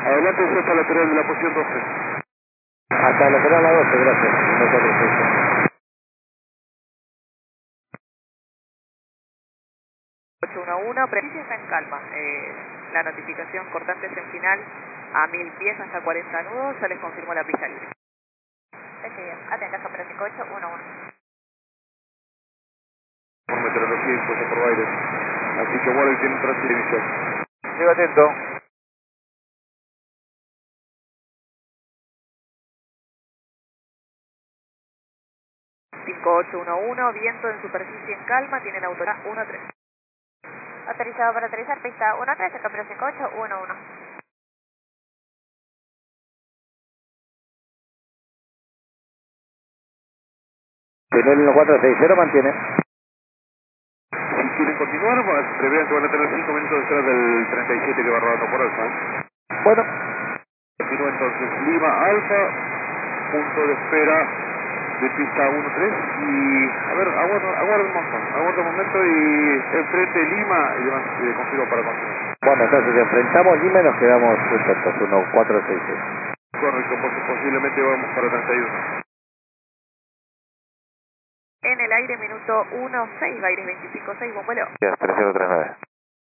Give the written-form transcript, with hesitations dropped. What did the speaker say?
Adelante, hasta lateral de la posición 12. Hasta lateral a 12, gracias. 146. 811, precisa está en calma. La notificación cortantes en final a 1000 pies hasta 40 nudos, ya les confirmó la pista libre. Atenta, Japero 5811. Por meteorología impuesta por Baires. Así que Waller tiene un tránsito inicial. Sigo atento. Cinco ocho uno uno, viento en superficie en calma, tienen autoridad 13. Autorizado para aterrizar, pista 13, Japero 5811. Nivel 1460 mantiene. Si quieren continuar, prevean que van a tener 5 minutos detrás del 37 que va rodando por Alfa. Bueno, Continúa entonces Lima Alfa, punto de espera de pista 13 y a ver, aguarda un momento y enfrente Lima y demás confirmo para continuar. bueno, entonces enfrentamos Lima y nos quedamos juntos, 1466. Correcto, posiblemente vamos para 31. En el aire, minuto 16, Baires 25-6, buen vuelo. 3039.